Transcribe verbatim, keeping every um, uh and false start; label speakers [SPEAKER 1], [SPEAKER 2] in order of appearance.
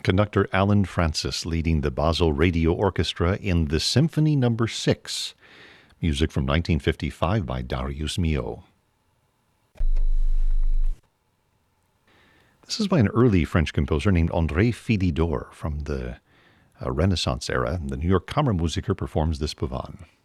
[SPEAKER 1] Conductor Alan Francis leading the Basel Radio Orchestra in the Symphony Number six. Music from nineteen fifty-five by Darius Milhaud. This is by an early French composer named André Philidor from the uh, Renaissance era. The New York Kammermusiker performs this Pavane.